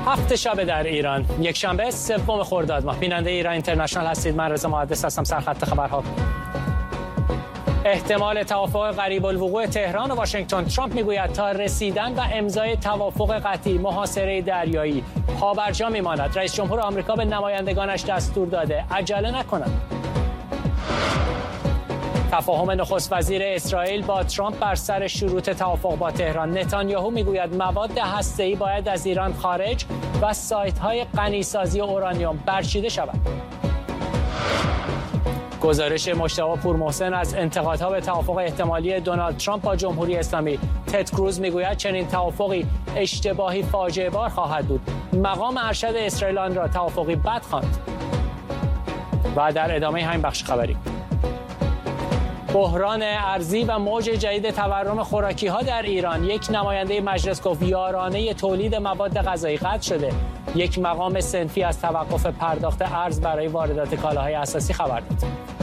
هفت شب در ایران، یک شنبه سوم خرداد ماه. بیننده ایران اینترنشنال هستید. من رضا محدث هستم. سرخط خبرها: احتمال توافق قریب الوقوع تهران و واشنگتن. ترامپ میگوید تا رسیدن و امضای توافق قطعی محاصره دریایی پابرجا میماند. رئیس جمهور آمریکا به نمایندگانش دستور داده عجله نکنند. تفاهم نخست وزیر اسرائیل با ترامپ بر سر شروط توافق با تهران. نتانیاهو میگوید مواد هسته‌ای باید از ایران خارج و سایت‌های غنیسازی اورانیوم برچیده شود. گزارش مجتبی پورمحسن از انتقادها به توافق احتمالی دونالد ترامپ با جمهوری اسلامی. تد کروز میگوید چنین توافقی اشتباهی فاجعه بار خواهد بود. مقام ارشد اسرائیل آن را توافقی بد خواند. و در ادامه همین بخش خبری: بحران ارزی و موج جدید تورم خوراکی‌ها در ایران. یک نماینده مجلس گفت یارانه تولید مواد غذایی قطع شده. یک مقام صنفی از توقف پرداخت ارز برای واردات کالاهای اساسی خبر داد.